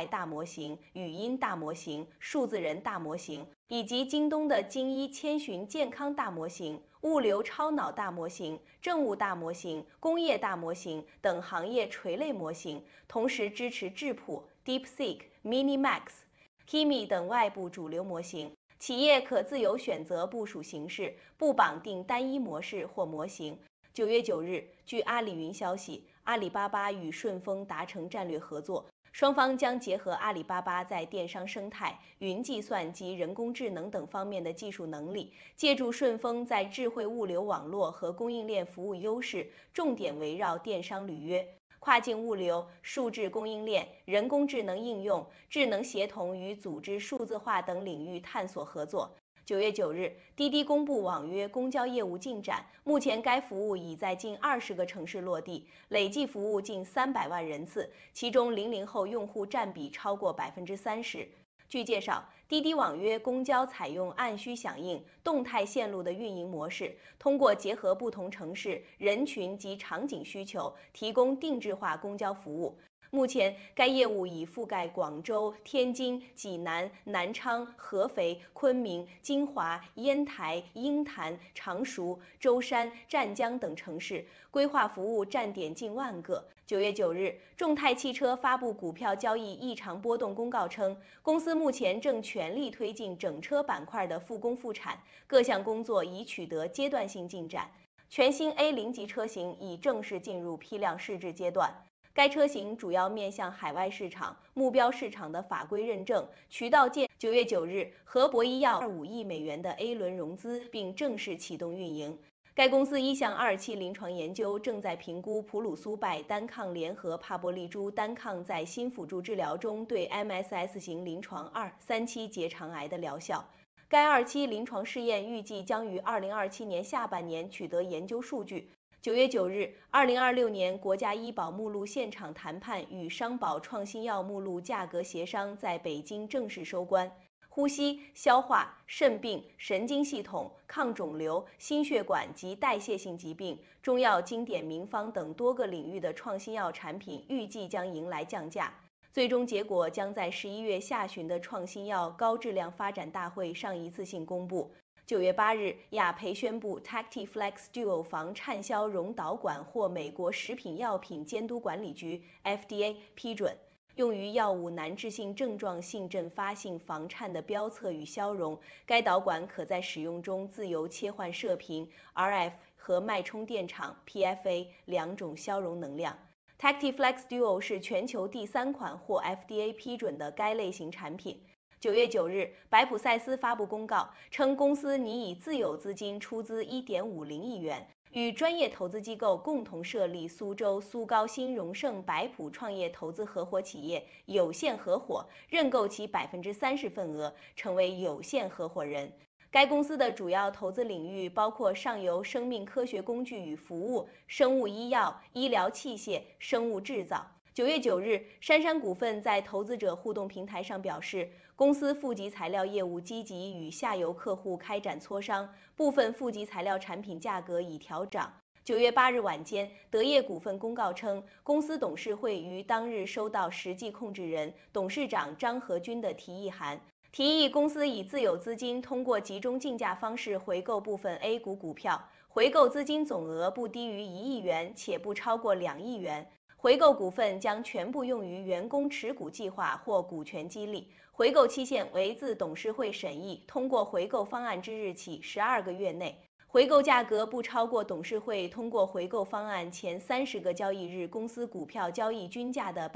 态大模型、语音大模型、数字人大模型，以及京东的京一千寻健康大模型、物流超脑大模型、政务大模型、工业大模型等行业垂类模型，同时支持智谱、DeepSeek、Minimax、Kimi 等外部主流模型。企业可自由选择部署形式，不绑定单一模式或模型。9月9日，据阿里云消息，阿里巴巴与顺丰达成战略合作，双方将结合阿里巴巴在电商生态、云计算及人工智能等方面的技术能力，借助顺丰在智慧物流网络和供应链服务优势，重点围绕电商履约、跨境物流、数字供应链、人工智能应用、智能协同与组织数字化等领域探索合作。9月9日，滴滴公布网约公交业务进展，目前该服务已在近20个城市落地，累计服务近300万人次，其中00后用户占比超过30%。据介绍，滴滴网约公交采用按需响应、动态线路的运营模式，通过结合不同城市、人群及场景需求，提供定制化公交服务。目前，该业务已覆盖广州、天津、济南、南昌、合肥、昆明、金华、烟台、鹰潭、常熟、舟山、湛江等城市，规划服务站点近万个。9月9日，众泰汽车发布股票交易异常波动公告称，公司目前正全力推进整车板块的复工复产，各项工作已取得阶段性进展。全新 A0级车型已正式进入批量试制阶段。该车型主要面向海外市场，目标市场的法规认证、渠道建。9月9日，和博医药25亿美元的 A 轮融资，并正式启动运营。该公司1项2期临床研究正在评估普鲁苏拜单抗联合帕博利珠单抗在新辅助治疗中对 MSS 型临床2、3期结肠癌的疗效。该2期临床试验预计将于2027年下半年取得研究数据。9月9日，2026年国家医保目录现场谈判与商保创新药目录价格协商在北京正式收官。呼吸、消化、肾病、神经系统、抗肿瘤、心血管及代谢性疾病、中药经典名方等多个领域的创新药产品预计将迎来降价。最终结果将在11月下旬的创新药高质量发展大会上一次性公布。9月8日，雅培宣布 TactiFlex Duo 防畅销溶导管获美国食品药品监督管理局 FDA 批准，用于药物难治性症状性阵发性房颤的标测与消融。该导管可在使用中自由切换射频、RF 和脉冲电场 PFA 两种消融能量。TactiFlex Duo 是全球第3款获 FDA 批准的该类型产品。9月9日，白普赛斯发布公告称，公司拟以自有资金出资1.50亿元，与专业投资机构共同设立苏州苏高新荣盛白普创业投资合伙企业有限合伙，认购其30%份额，成为有限合伙人。该公司的主要投资领域包括上游生命科学工具与服务、生物医药、医疗器械、生物制造。9月9日，杉杉股份在投资者互动平台上表示，公司负极材料业务积极与下游客户开展磋商，部分负极材料产品价格已调涨。9月8日晚间，德业股份公告称，公司董事会于当日收到实际控制人、董事长张和军的提议函，提议公司以自有资金通过集中竞价方式回购部分 A 股股票，回购资金总额不低于1亿元，且不超过2亿元。回购股份将全部用于员工持股计划或股权激励，回购期限为自董事会审议通过回购方案之日起12个月内，回购价格不超过董事会通过回购方案前30个交易日公司股票交易均价的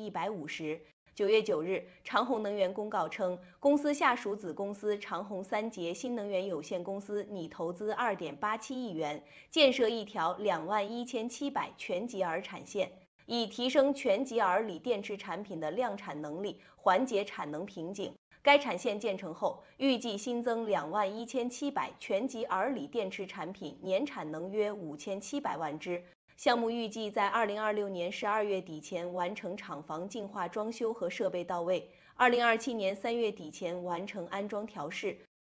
150%。9月9日，长虹能源公告称，公司下属子公司长虹三杰新能源有限公司拟投资2.87亿元，建设一条21700全极耳产线，以提升全极耳锂电池产品的量产能力，缓解产能瓶颈。该产线建成后，预计新增21700全极耳锂电池产品，年产能约5700万只。项目预计在2026年12月底前完成厂房净化装修和设备到位，2027年3月底前完成安装调试。